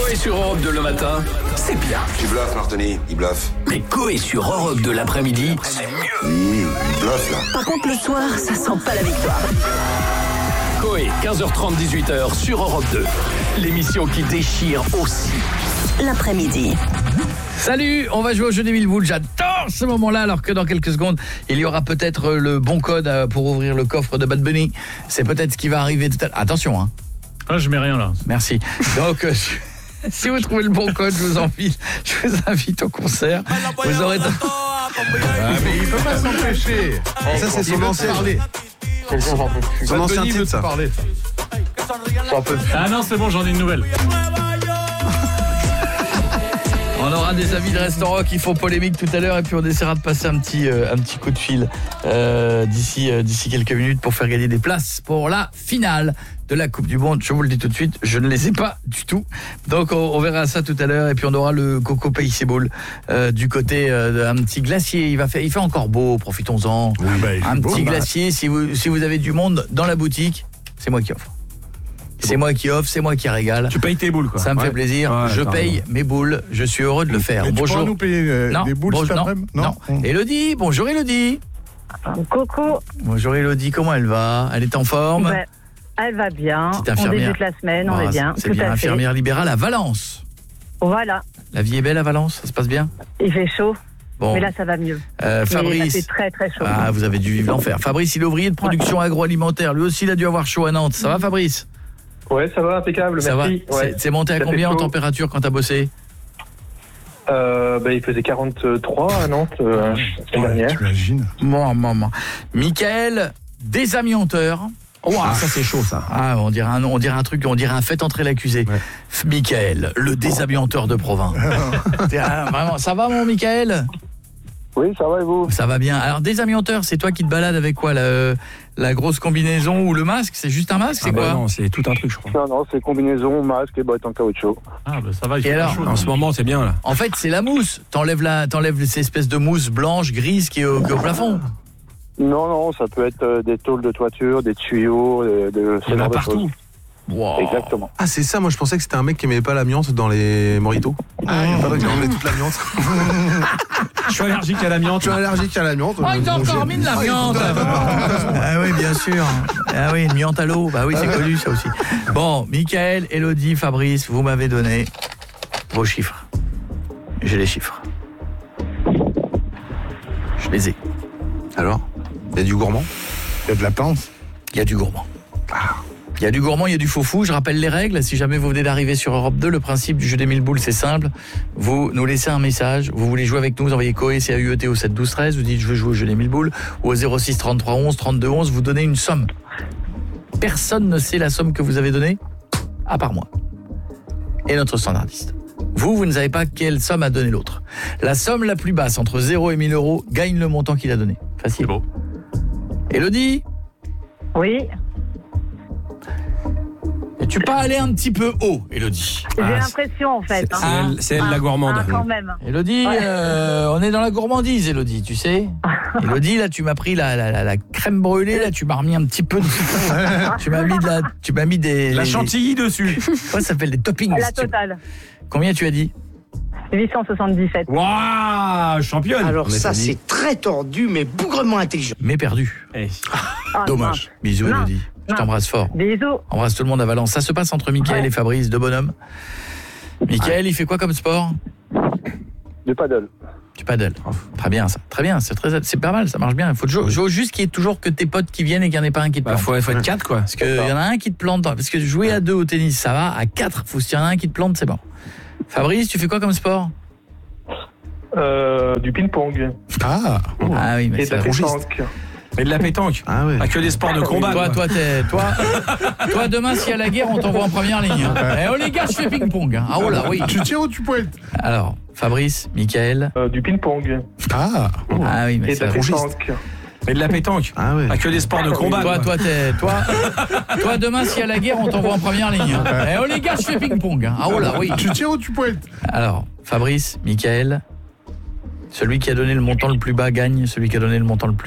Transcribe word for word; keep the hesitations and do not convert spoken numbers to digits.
Coé sur Europe deux le matin, c'est bien. Tu bluffes, Martini, il bluffe. Mais Coé sur Europe deux l'après-midi, c'est mieux. Mmh, il bluffe, là. Par contre, le soir, ça sent pas la victoire. Coé, quinze heures trente, dix-huit heures sur Europe deux. L'émission qui déchire aussi. L'après-midi. Salut, on va jouer au jeu des mille boules. J'adore ce moment-là, alors que dans quelques secondes, il y aura peut-être le bon code pour ouvrir le coffre de Bad Bunny. C'est peut-être ce qui va arriver tout à l'heure. Attention, hein. Ah, je mets rien là. Merci. Donc, euh, si vous trouvez le bon code, je vous invite, je vous invite au concert. Vous aurez... Ah, mais il peut pas s'empêcher. Ça, c'est son ancien. Son ancien titre, ça. Ah non, c'est bon, j'en ai une nouvelle. On aura des amis de restaurant qui font polémique tout à l'heure et puis on essaiera de passer un petit euh, un petit coup de fil euh, d'ici euh, d'ici quelques minutes pour faire gagner des places pour la finale de la Coupe du Monde. Je vous le dis tout de suite, je ne les ai pas du tout. Donc on, on verra ça tout à l'heure et puis on aura le Coco Paysable euh, du côté euh, d'un petit glacier. Il va faire il fait encore beau, profitons-en. Oui, bah, il fait un beau, petit bah. glacier, si vous si vous avez du monde dans la boutique, c'est moi qui offre. C'est moi qui offre, c'est moi qui régale. Tu payes tes boules, quoi. Ça me Ouais. fait plaisir. Ouais, je t'as paye raison. mes boules. Je suis heureux de le faire. Et tu Bonjour. pourras nous payer euh, Non, des boules bon- cet non, après-midi non. Élodie, bonjour Élodie. Coucou, Bonjour Élodie, comment elle va? Elle est en forme? ouais, elle va bien. Petite On infirmière. débute la semaine, on Ah, est bien. C'est tout bien, à fait. infirmière libérale à Valence. Voilà, La vie est belle à Valence, ça se passe bien? il fait chaud, Bon, mais là ça va mieux. euh, Mais il fait Fabrice. très très chaud. Ah, vous avez dû vivre l'enfer. Fabrice, il est ouvrier de production agroalimentaire. Lui aussi, il a dû avoir chaud à Nantes. Ça va, Fabrice? Ouais, ça va, impeccable, Ça merci. va? Ouais. C'est- C'est monté à Ça fait combien en chaud. température quand t'as bossé? Euh, bah, il faisait quarante-trois à Nantes euh, la semaine dernière. T'imagines? Bon, maman. Michael, désamianteur. Oh, ah, ça c'est chaud ça. Ah, on dirait un, on dirait un truc, on dirait un fait entrer l'accusé. Ouais. F- Michael, le désamianteur de Provins. Ah, vraiment, ça va mon Michael? Oui, ça va et vous? Ça va bien. Alors désamianteur, c'est toi qui te balades avec quoi, la, la grosse combinaison ou le masque? C'est juste un masque, c'est Ah bah quoi? non, c'est tout un truc, je crois. Non, non, c'est combinaison, masque et boîte en caoutchouc. Ah bah ça va, il Et fait alors chaud. En ce moment, c'est bien là. En fait, c'est la mousse. T'enlèves la, t'enlèves ces espèces de mousse blanche, grise qui est au, qui est au plafond. Non, non, ça peut être euh, des tôles de toiture, des tuyaux, de, de ce Il y en a genre de partout. choses. Wow. Exactement. Ah, c'est ça, moi je pensais que c'était un mec qui aimait pas l'amiante dans les mojitos. Ah, il y a pas vrai que j'ai enlevé toute l'amiante. Je suis allergique à l'amiante. Je suis allergique à l'amiante. Oh, il t'a encore mis de l'amiante. Ah oui, bien sûr. Ah oui, une miante à l'eau. Bah oui, c'est connu ça aussi. Bon, Michael, Élodie, Fabrice, vous m'avez donné vos chiffres. J'ai les chiffres. Je les ai. Alors, il y a du gourmand? Il y a de la pince? Il y a du gourmand. Il y a du gourmand, il y a du faux-fou. Je rappelle les règles. Si jamais vous venez d'arriver sur Europe deux, le principe du jeu des mille boules, c'est simple. Vous nous laissez un message. Vous voulez jouer avec nous, vous envoyez Coé, C A U E T au sept douze treize. Vous dites je veux jouer au jeu des mille boules. Ou au zéro six trente-trois onze trente-deux onze. Vous donnez une somme. Personne ne sait la somme que vous avez donnée, à part moi. Et notre standardiste. Vous, vous ne savez pas quelle somme a donné l'autre. La somme la plus basse, entre zéro et mille euros, gagne le montant qu'il a donné. Facile. C'est beau. Élodie, Oui, es-tu pas allé un petit peu haut, Élodie? j'ai Ah, l'impression en fait. C'est hein. elle, c'est elle la Ah, gourmande. ah, quand même. Élodie, Ouais. euh, on est dans la gourmandise, Élodie, tu sais. Élodie, là, tu m'as pris la, la, la, la crème brûlée, là, tu m'as remis un petit peu de... tu m'as mis de la... Tu m'as mis des... La des- chantilly dessus. Quoi, ça s'appelle des toppings? La tu- totale, Combien tu as dit? huit cent soixante-dix-sept. Waouh, championne. Alors On est ça, pas dit. c'est très tordu, mais bougrement intelligent. Mais perdu. Eh, Ah, Dommage. Bisous, Non. Élodie. Je Non. t'embrasse fort. mince. Bisous. Embrasse tout le monde à Valence. Ça se passe entre Mickaël Ouais. et Fabrice, deux bonhommes. Mickaël, il fait quoi comme sport? Du paddle. Tu paddles. Très bien, ça. Très bien, c'est très, c'est pas mal, ça marche bien. Il faut jouer, jouer juste qu'il y ait toujours que tes potes qui viennent et qu'il n'y en ait pas un qui te bah plante. faut, faut être quatre quoi. Parce qu'il y en a un qui te plante. dans- Parce que jouer à deux au tennis, ça va. À quatre, faut s'il y en a un qui te plante, c'est bon. Fabrice, tu fais quoi comme sport? Euh, du ping-pong Ah, Ah oui, mais et de c'est la la pétanque. Et de la pétanque. ah ouais. Pas que des sports de combat. Toi, quoi. toi, t'es, toi, toi, demain, s'il y a la guerre, on t'envoie en première ligne. Hein. Eh, oh les gars, je fais ping-pong. Hein. Ah oh là, oui. Tu tiens ou tu poètes? Alors, Fabrice, Mickaël. Euh, du ping-pong Ah, Ah oui, mais et c'est de la la pétanque. Et de la pétanque. ah ouais. Pas que des sports de combat. Toi, quoi. toi, t'es, toi, toi, demain, s'il y a la guerre, on t'envoie en première ligne. Hein. Eh oh les gars, je fais ping-pong. Hein. Ah oh là, oui. Tu tiens ou tu poètes? Alors, Fabrice, Mickaël. Celui qui a donné le montant le plus bas gagne. Celui qui a donné le montant le plus